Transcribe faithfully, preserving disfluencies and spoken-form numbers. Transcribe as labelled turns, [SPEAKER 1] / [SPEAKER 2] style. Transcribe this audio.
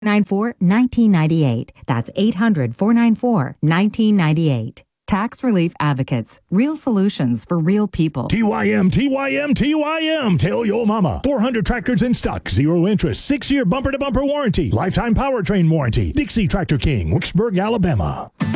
[SPEAKER 1] nine four, nineteen ninety-eight. That's eight hundred, four nine four, nineteen ninety-eight. Tax Relief Advocates. Real solutions for real people.
[SPEAKER 2] T Y M, T Y M, T Y M. Tell your mama. four hundred tractors in stock. Zero interest. Six-year bumper-to-bumper warranty. Lifetime powertrain warranty. Dixie Tractor King, Wicksburg, Alabama.